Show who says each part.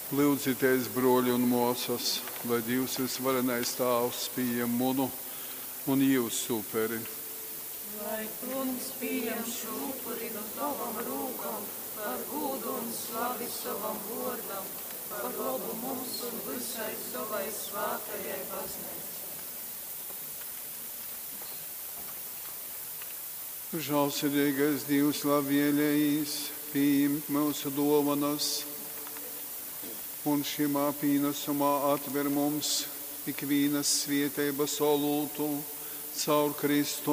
Speaker 1: Lūdzieties, broļi un mūsas, lai Dievs visvarenais Tēvs pieņem munu un jūs upuri.
Speaker 2: Lai Kungs pieņem šo upuri no tavam rūkam, par godu un slavi savam vārdam, par labu mums un visai savai svētajai baznīcai.
Speaker 1: Žēlsirdīgais Dievs, labvēlējis, pieņem mūsu dāvanas un šimā pienesumā atver mums ikvienas svētības olūtu caur Kristu